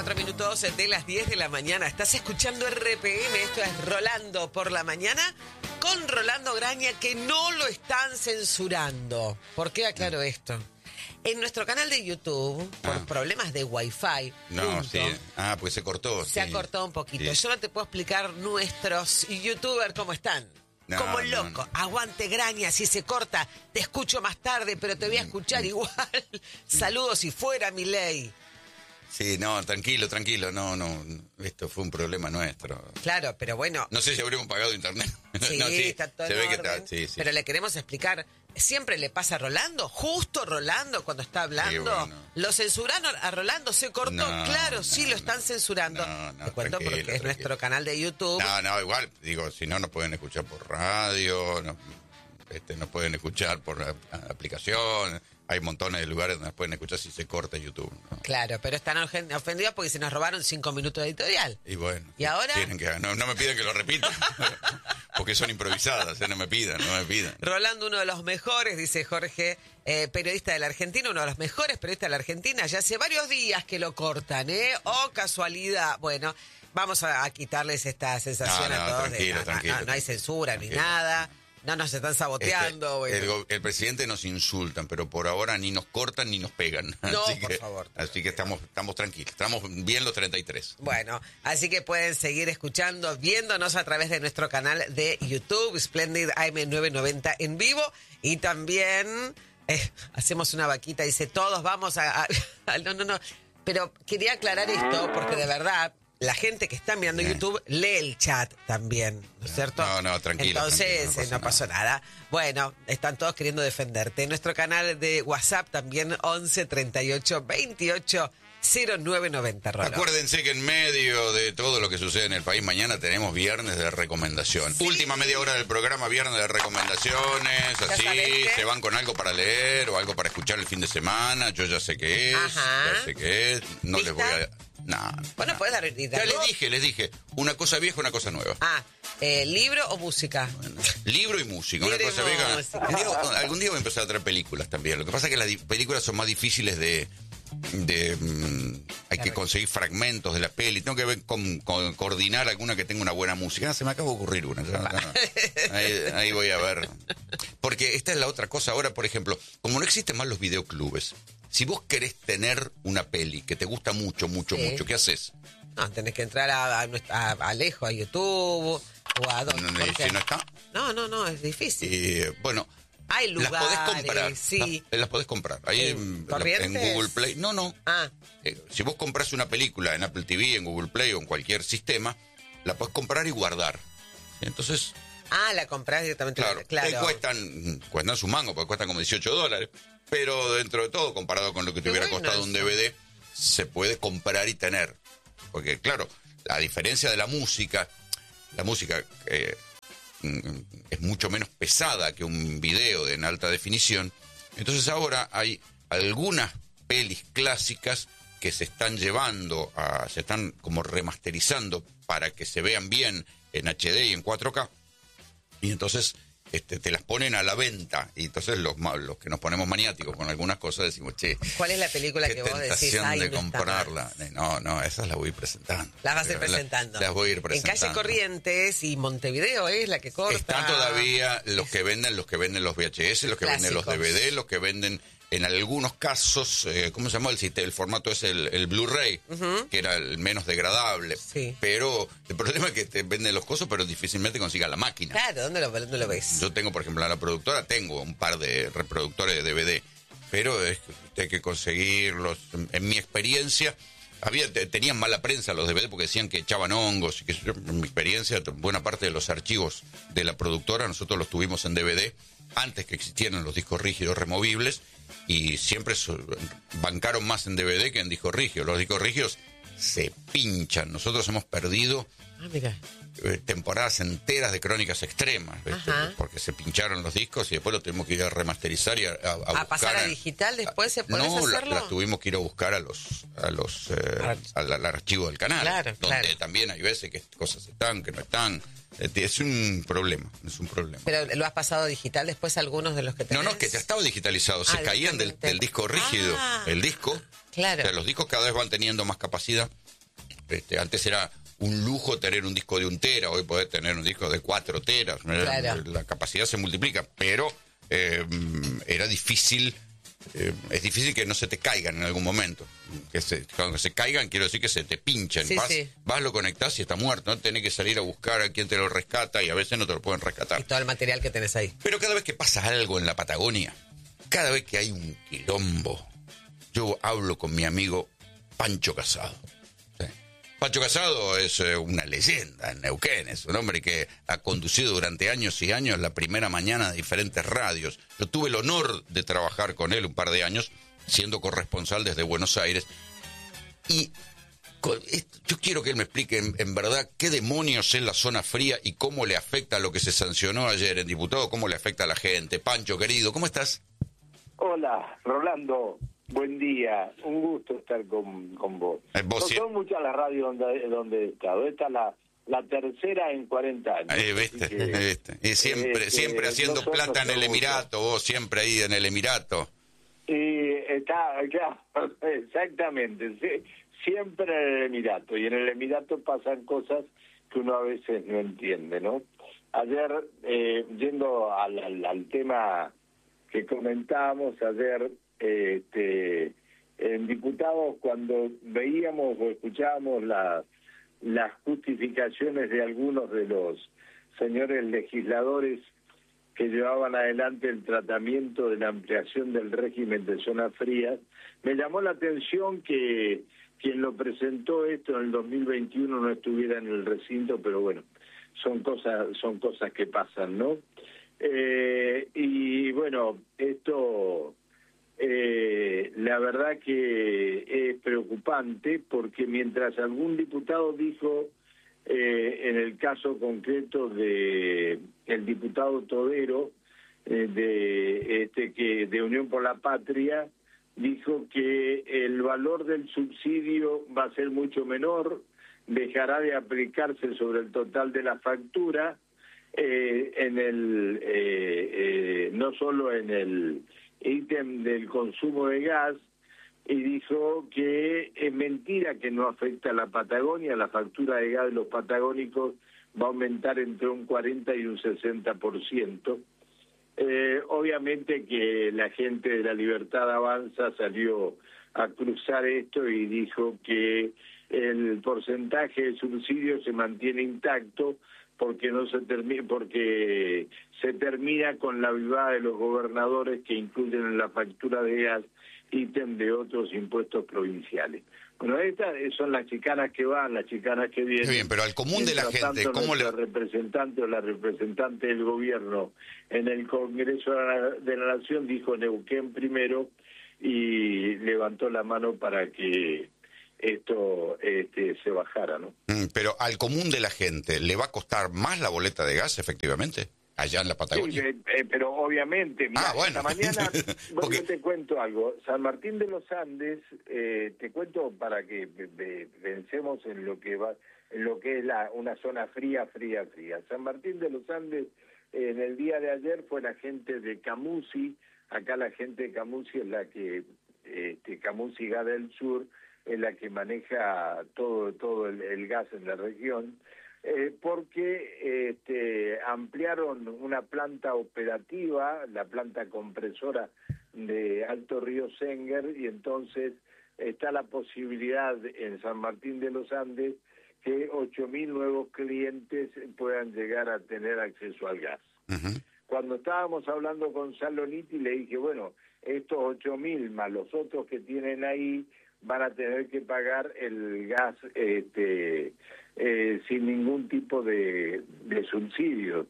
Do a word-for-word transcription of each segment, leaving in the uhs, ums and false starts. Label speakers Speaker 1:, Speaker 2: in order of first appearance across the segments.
Speaker 1: cuatro minutos de las diez de la mañana. Estás escuchando R P M, esto es Rolando por la mañana con Rolando Graña, que no lo están censurando. ¿Por qué aclaro esto? En nuestro canal de YouTube, por
Speaker 2: ah.
Speaker 1: problemas de Wi-Fi,
Speaker 2: no,
Speaker 1: punto,
Speaker 2: sí. Ah, pues se cortó.
Speaker 1: Se
Speaker 2: sí.
Speaker 1: ha cortado un poquito.
Speaker 2: Sí.
Speaker 1: Yo no te puedo explicar nuestros youtubers cómo están.
Speaker 2: No,
Speaker 1: Como
Speaker 2: no,
Speaker 1: loco.
Speaker 2: no.
Speaker 1: Aguante Graña, si se corta, te escucho más tarde, pero te voy a escuchar igual. Saludos si fuera mi ley.
Speaker 2: Sí, no, tranquilo, tranquilo. No, no. Esto fue un problema nuestro.
Speaker 1: Claro, pero bueno.
Speaker 2: No sé si habríamos pagado internet.
Speaker 1: Sí,
Speaker 2: no, sí
Speaker 1: está todo
Speaker 2: se
Speaker 1: en
Speaker 2: ve que
Speaker 1: orden,
Speaker 2: está. Sí, sí.
Speaker 1: Pero le queremos explicar. Siempre le pasa a Rolando, justo Rolando cuando está hablando.
Speaker 2: Sí, bueno.
Speaker 1: Lo censuraron a Rolando, se cortó.
Speaker 2: No,
Speaker 1: claro,
Speaker 2: no,
Speaker 1: sí, lo están
Speaker 2: no,
Speaker 1: censurando.
Speaker 2: no, no,
Speaker 1: Te cuento
Speaker 2: tranquilo,
Speaker 1: porque es
Speaker 2: tranquilo.
Speaker 1: nuestro canal de YouTube.
Speaker 2: No, no, igual, digo, si no nos pueden escuchar por radio, no, este, nos pueden escuchar por la, la aplicación, hay montones de lugares donde nos pueden escuchar si se corta YouTube, ¿no?
Speaker 1: Claro, pero están ofen- ofendidos porque se nos robaron cinco minutos de editorial.
Speaker 2: Y bueno,
Speaker 1: ¿Y ahora?
Speaker 2: tienen que, no, no me piden que lo repita, porque son improvisadas, ¿eh? no me pidan, no me pidan.
Speaker 1: Rolando, uno de los mejores, dice Jorge, eh, periodista de la Argentina, uno de los mejores periodistas de la Argentina, ya hace varios días que lo cortan, ¿eh? Oh, casualidad. Bueno, vamos a, a quitarles esta sensación
Speaker 2: No, no,
Speaker 1: a todos.
Speaker 2: tranquilo,
Speaker 1: de, no,
Speaker 2: tranquilo,
Speaker 1: no, no hay censura
Speaker 2: tranquilo.
Speaker 1: ni nada, no nos están saboteando.
Speaker 2: Este, el,
Speaker 1: bueno.
Speaker 2: go- el presidente nos insultan, pero por ahora ni nos cortan ni nos pegan.
Speaker 1: No,
Speaker 2: así
Speaker 1: por
Speaker 2: que,
Speaker 1: favor.
Speaker 2: Así que estamos, estamos tranquilos, estamos bien los treinta y tres.
Speaker 1: Bueno, así que pueden seguir escuchando, viéndonos a través de nuestro canal de YouTube, Splendid A M novecientos noventa en vivo, y también eh, hacemos una vaquita, dice, todos vamos a, a- a- No, no, no, pero quería aclarar esto porque de verdad la gente que está mirando
Speaker 2: Sí.
Speaker 1: YouTube lee el chat también, ¿no es cierto?
Speaker 2: No, no, tranquilo,
Speaker 1: Entonces,
Speaker 2: tranquilo, no
Speaker 1: eh,
Speaker 2: pasa
Speaker 1: no pasó nada. Bueno, están todos queriendo defenderte. Nuestro canal de WhatsApp también, once treinta y ocho veintiocho cero nueve noventa. Rolo.
Speaker 2: Acuérdense que en medio de todo lo que sucede en el país, mañana tenemos viernes de recomendación.
Speaker 1: Sí.
Speaker 2: Última media hora del programa, viernes de recomendaciones,
Speaker 1: ¿Ya
Speaker 2: así,
Speaker 1: sabés qué?
Speaker 2: se van con algo para leer o algo para escuchar el fin de semana, yo ya sé qué es,
Speaker 1: Ajá.
Speaker 2: ya sé qué es, no les voy
Speaker 1: ¿Lista?
Speaker 2: a... No,
Speaker 1: Bueno,
Speaker 2: no.
Speaker 1: puedes dar...
Speaker 2: Ya
Speaker 1: dar-
Speaker 2: les dije, les dije, una cosa vieja, una cosa nueva.
Speaker 1: Ah, eh, ¿libro o música?
Speaker 2: Libro y música, una
Speaker 1: Libro y
Speaker 2: cosa vieja.
Speaker 1: música.
Speaker 2: Un día- algún día voy a empezar a traer películas también. Lo que pasa es que las di- películas son más difíciles de... de mm, hay que
Speaker 1: Claro.
Speaker 2: conseguir fragmentos de la peli. Tengo que ver con, con- coordinar alguna que tenga una buena música. Ah, se me acaba de ocurrir una. Ya, ya. Ahí, ahí voy a ver. Porque esta es la otra cosa. Ahora, por ejemplo, como no existen más los videoclubes, si vos querés tener una peli que te gusta mucho, mucho,
Speaker 1: Sí.
Speaker 2: mucho, ¿qué haces?
Speaker 1: No, tenés que entrar a, a, nuestra- a- a Alejo, a YouTube o a...
Speaker 2: No,
Speaker 1: donde-
Speaker 2: no,
Speaker 1: ¿por qué?
Speaker 2: si no está.
Speaker 1: no, no, no, es difícil.
Speaker 2: Y, bueno,
Speaker 1: Hay
Speaker 2: las podés
Speaker 1: lugares,
Speaker 2: comprar.
Speaker 1: sí.
Speaker 2: Las, las podés comprar. Ahí
Speaker 1: ¿En
Speaker 2: en,
Speaker 1: Corrientes?
Speaker 2: en Google Play. No, no.
Speaker 1: Ah,
Speaker 2: Eh, si vos compras una película en Apple T V, en Google Play o en cualquier sistema, la podés comprar y guardar. Entonces,
Speaker 1: ah, la comprás directamente.
Speaker 2: claro,
Speaker 1: claro.
Speaker 2: te cuestan, cuestan su mango, porque cuestan como dieciocho dólares. Pero dentro de todo, comparado con lo que te
Speaker 1: Qué
Speaker 2: hubiera
Speaker 1: bueno
Speaker 2: costado un
Speaker 1: eso.
Speaker 2: D V D, se puede comprar y tener. Porque, claro, a diferencia de la música, la música eh, mm, es mucho menos pesada que un video de en alta definición. Entonces ahora hay algunas pelis clásicas que se están llevando, a, se están como remasterizando para que se vean bien en H D y en cuatro K. Y entonces este, te las ponen a la venta. Y entonces los, ma- los que nos ponemos maniáticos con algunas cosas decimos, che,
Speaker 1: ¿Cuál es la película
Speaker 2: qué
Speaker 1: que vos decís?
Speaker 2: tentación
Speaker 1: Ay,
Speaker 2: de
Speaker 1: no está
Speaker 2: comprarla.
Speaker 1: más"?
Speaker 2: No, no, esas las voy a ir presentando.
Speaker 1: Las vas a ir
Speaker 2: La-
Speaker 1: presentando.
Speaker 2: Las voy a ir
Speaker 1: En
Speaker 2: presentando.
Speaker 1: calle Corrientes y Montevideo es la que corta.
Speaker 2: Están todavía los que venden, los que venden los V H S, los que venden los D
Speaker 1: Clásicos.
Speaker 2: V D, los que venden en algunos casos, eh, ¿cómo se llama el sistema? El formato es el, el Blu-ray, que era el menos degradable.
Speaker 1: Sí.
Speaker 2: Pero el problema es que te venden los cosos, pero difícilmente consigas la máquina.
Speaker 1: Claro, ¿dónde lo, dónde lo ves?
Speaker 2: Yo tengo, por ejemplo, a la productora, tengo un par de reproductores de D V D, pero es que hay que conseguirlos. En, en mi experiencia, había te- tenían mala prensa los D V D porque decían que echaban hongos y que yo, en mi experiencia, buena parte de los archivos de la productora nosotros los tuvimos en D V D antes que existieran los discos rígidos removibles y siempre so- bancaron más en D V D que en discos rígidos. Los discos rígidos se pinchan. Nosotros hemos perdido
Speaker 1: Ah, mira.
Speaker 2: eh, temporadas enteras de crónicas extremas, ¿viste?
Speaker 1: Ajá.
Speaker 2: Porque se pincharon los discos y después los tuvimos que ir a remasterizar y a, a, a
Speaker 1: ¿A
Speaker 2: buscar
Speaker 1: pasar a digital después se podés
Speaker 2: no, la-
Speaker 1: hacerlo?
Speaker 2: las tuvimos que ir a buscar a los a los eh,
Speaker 1: Ar-
Speaker 2: al, al archivo del canal,
Speaker 1: Claro,
Speaker 2: donde
Speaker 1: claro.
Speaker 2: también hay veces que cosas están, que no están. Eh, Es un problema, es un problema.
Speaker 1: Pero lo has pasado digital después algunos de los que
Speaker 2: No,
Speaker 1: tenés.
Speaker 2: no, que ya estaba digitalizado, se
Speaker 1: Ah,
Speaker 2: caían del,
Speaker 1: directamente.
Speaker 2: del disco rígido,
Speaker 1: Ah,
Speaker 2: el disco.
Speaker 1: claro.
Speaker 2: O sea, los discos cada vez van teniendo más capacidad Este, antes era un lujo tener un disco de un tera, hoy podés tener un disco de cuatro teras,
Speaker 1: Claro.
Speaker 2: la capacidad se multiplica, pero eh, era difícil, eh, es difícil que no se te caigan en algún momento, que se, cuando se caigan quiero decir que se te pinchen,
Speaker 1: Sí,
Speaker 2: vas,
Speaker 1: sí.
Speaker 2: vas, lo conectás y está muerto, no tenés que salir a buscar a quien te lo rescata y a veces no te lo pueden rescatar.
Speaker 1: Y todo el material que tenés ahí.
Speaker 2: Pero cada vez que pasa algo en la Patagonia, cada vez que hay un quilombo, yo hablo con mi amigo Pancho Casado. ¿Sí? Pancho Casado es eh, una leyenda en Neuquén, es un hombre que ha conducido durante años y años la primera mañana de diferentes radios. Yo tuve el honor de trabajar con él un par de años, siendo corresponsal desde Buenos Aires. Y con esto, yo quiero que él me explique en, en verdad qué demonios es la zona fría y cómo le afecta lo que se sancionó ayer en diputado, cómo le afecta a la gente. Pancho, querido, ¿cómo estás?
Speaker 3: Hola, Rolando, buen día, un gusto estar con, con vos.
Speaker 2: Eh, vos
Speaker 3: no
Speaker 2: sí-
Speaker 3: son muchas las radios donde, donde he estado, esta es la, la tercera en cuarenta años.
Speaker 2: Eh, ¿viste?
Speaker 3: así que,
Speaker 2: Eh, ¿viste? Y siempre,
Speaker 3: este,
Speaker 2: siempre haciendo
Speaker 3: nosotros
Speaker 2: plata en el
Speaker 3: somos
Speaker 2: Emirato, vos siempre ahí en el Emirato.
Speaker 3: Y está, claro, exactamente, sí, siempre en el Emirato, y en el Emirato pasan cosas que uno a veces no entiende, ¿no? Ayer, eh, yendo al, al, al tema que comentábamos ayer, eh, este, en diputados, cuando veíamos o escuchábamos la, las justificaciones de algunos de los señores legisladores que llevaban adelante el tratamiento de la ampliación del régimen de zonas frías, me llamó la atención que quien lo presentó esto en el dos mil veintiuno no estuviera en el recinto, pero bueno, son cosas, son cosas que pasan, ¿no? Eh, y bueno, esto eh, la verdad que es preocupante porque mientras algún diputado dijo, eh, en el caso concreto de el diputado Todero, eh, de este que de Unión por la Patria, dijo que el valor del subsidio va a ser mucho menor, dejará de aplicarse sobre el total de la factura, eh, en el eh, eh, no solo en el ítem del consumo de gas, y dijo que es mentira que no afecta a la Patagonia, la factura de gas de los patagónicos va a aumentar entre un cuarenta y un sesenta por ciento. Eh, obviamente que la gente de la Libertad Avanza salió a cruzar esto y dijo que el porcentaje de subsidio se mantiene intacto porque no se termina, porque se termina con la vivada de los gobernadores que incluyen en la factura de gas ítem de otros impuestos provinciales. Bueno, estas son las chicanas que van, las chicanas que vienen.
Speaker 2: Muy bien, pero al común de la
Speaker 3: Mientras
Speaker 2: gente,
Speaker 3: tanto,
Speaker 2: ¿cómo le...?
Speaker 3: nuestro representante o la representante del gobierno en el Congreso de la Nación dijo Neuquén primero y levantó la mano para que esto este, se bajara, ¿no?
Speaker 2: Mm, pero al común de la gente, ¿le va a costar más la boleta de gas, efectivamente, allá en la
Speaker 3: Sí,
Speaker 2: Patagonia?
Speaker 3: eh, eh, pero obviamente, mirá,
Speaker 2: Ah, bueno.
Speaker 3: esta mañana, bueno,
Speaker 2: Porque-
Speaker 3: yo te cuento algo. San Martín de los Andes, eh, te cuento para que eh, eh, pensemos en lo que va, en lo que es la una zona fría, fría, fría. San Martín de los Andes, eh, en el día de ayer fue la gente de Camusi, acá la gente de Camusi es la que, este, Camusi Gas del Sur, es la que maneja todo, todo el, el gas en la región. Eh, porque este, ampliaron una planta operativa, la planta compresora de Alto Río Senger, y entonces está la posibilidad en San Martín de los Andes que ocho mil nuevos clientes puedan llegar a tener acceso al gas.
Speaker 2: Ujú.
Speaker 3: Cuando estábamos hablando con Saloniti le dije, bueno, estos ocho mil más los otros que tienen ahí van a tener que pagar el gas este, eh, sin ningún tipo de, de subsidio.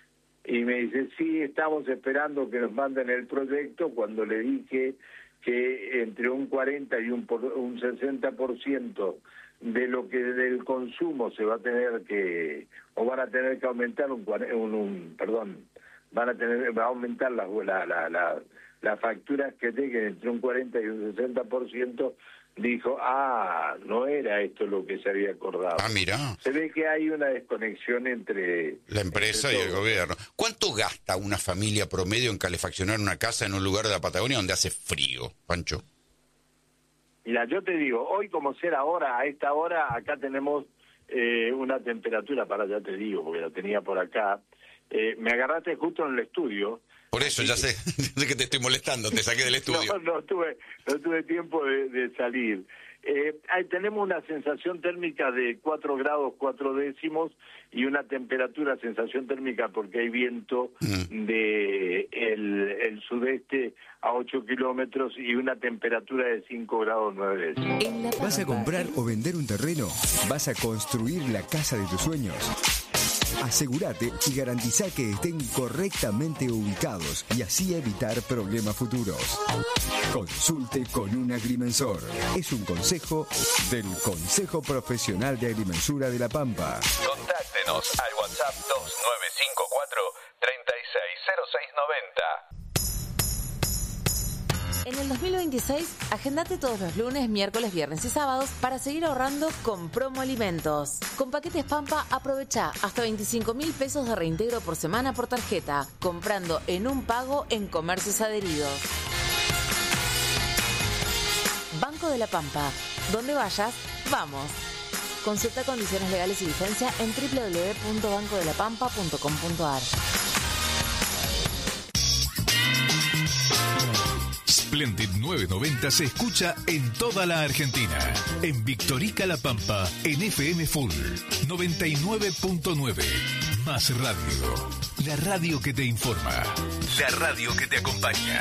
Speaker 3: Y me dice, sí, estamos esperando que nos manden el proyecto, cuando le dije que entre un cuarenta y un, por, un sesenta por ciento de lo que del consumo se va a tener que, o van a tener que aumentar un, un, un perdón, van a tener, va a aumentar la, la, la, la, las facturas que lleguen entre un cuarenta y un sesenta por ciento, dijo, ah, no era esto lo que se había acordado.
Speaker 2: Ah, mirá,
Speaker 3: Se ve que hay una desconexión entre...
Speaker 2: la empresa y
Speaker 3: entre
Speaker 2: el
Speaker 3: todo.
Speaker 2: gobierno. ¿Cuánto gasta una familia promedio en calefaccionar una casa en un lugar de la Patagonia donde hace frío, Pancho?
Speaker 3: Mira, yo te digo, hoy como ser ahora, a esta hora, acá tenemos eh, una temperatura, para ya te digo, porque la tenía por acá, eh, me agarraste justo en el estudio.
Speaker 2: Por eso, ya sé, sé que te estoy molestando, te saqué del estudio.
Speaker 3: No, no tuve, no tuve tiempo de, de salir. Eh, ahí tenemos una sensación térmica de cuatro grados cuatro décimos y una temperatura, sensación térmica porque hay viento mm. de el, el sudeste a ocho kilómetros y una temperatura de cinco grados nueve décimos.
Speaker 4: ¿Vas a comprar o vender un terreno? ¿Vas a construir la casa de tus sueños? Asegúrate y garantiza que estén correctamente ubicados y así evitar problemas futuros. Consulte con un agrimensor. Es un consejo del Consejo Profesional de Agrimensura de La Pampa.
Speaker 5: Contáctenos al WhatsApp dos nueve cinco cuatro, tres seis cero seis nueve cero.
Speaker 6: En el dos mil veintiséis, agendate todos los lunes, miércoles, viernes y sábados para seguir ahorrando con Promo Alimentos. Con Paquetes Pampa, aprovecha hasta veinticinco mil pesos de reintegro por semana por tarjeta, comprando en un pago en comercios adheridos. Banco de la Pampa. Donde vayas, vamos. Consulta condiciones legales y vigencia en doble u doble u doble u punto banco de la pampa punto com punto a r.
Speaker 7: Splendid novecientos noventa se escucha en toda la Argentina. En Victorica La Pampa, en F M Full noventa y nueve punto nueve. Más radio. La radio que te informa. La radio que te acompaña.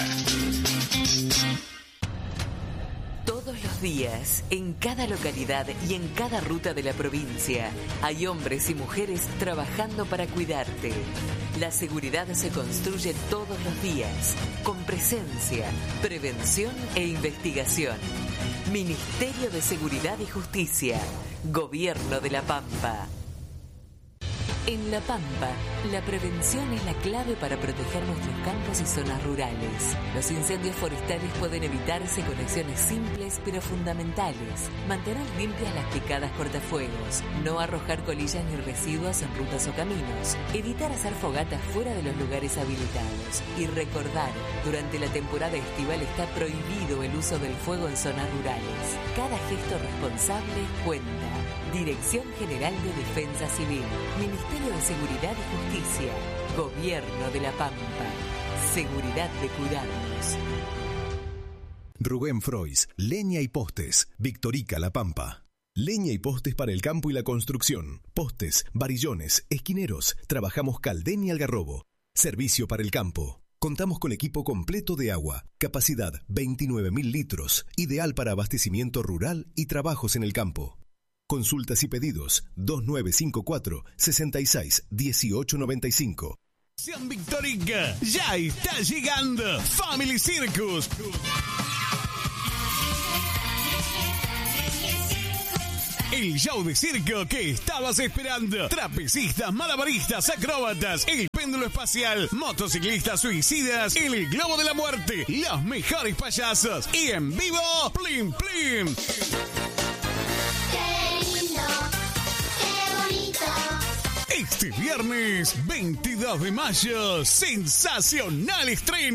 Speaker 6: Todos los días, en cada localidad y en cada ruta de la provincia, hay hombres y mujeres trabajando para cuidarte. La seguridad se construye todos los días, con presencia, prevención e investigación. Ministerio de Seguridad y Justicia, Gobierno de La Pampa. En La Pampa, la prevención es la clave para proteger nuestros campos y zonas rurales. Los incendios forestales pueden evitarse con acciones simples pero fundamentales. Mantener limpias las picadas cortafuegos, no arrojar colillas ni residuos en rutas o caminos, evitar hacer fogatas fuera de los lugares habilitados y recordar, durante la temporada estival está prohibido el uso del fuego en zonas rurales. Cada gesto responsable cuenta. Dirección General de Defensa Civil, Ministerio de Seguridad y Justicia, Gobierno de La Pampa. Seguridad de cuidarnos.
Speaker 8: Rubén Frois, Leña y Postes, Victorica La Pampa. Leña y postes para el campo y la construcción. Postes, varillones, esquineros. Trabajamos Caldén y Algarrobo. Servicio para el campo. Contamos con equipo completo de agua. Capacidad veintinueve mil litros. Ideal para abastecimiento rural y trabajos en el campo. Consultas y pedidos dos nueve cinco cuatro, seis seis uno ocho nueve cinco.
Speaker 9: Sean Victorica, ya está llegando Family Circus. El show de circo que estabas esperando. Trapecistas, malabaristas, acróbatas, el péndulo espacial, motociclistas suicidas, el globo de la muerte, los mejores payasos y en vivo, Plim Plim. Este viernes veintidós de mayo, sensacional estreno.